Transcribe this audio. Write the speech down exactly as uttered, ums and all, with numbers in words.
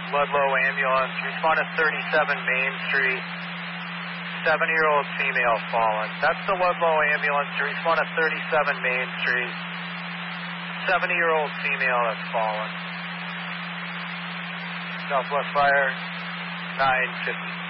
Ludlow ambulance, respond to thirty-seven Main Street. seventy-year-old female fallen. That's the Ludlow ambulance, respond to thirty-seven Main Street. seventy-year-old female that's fallen. Southwest Fire, nine fifty.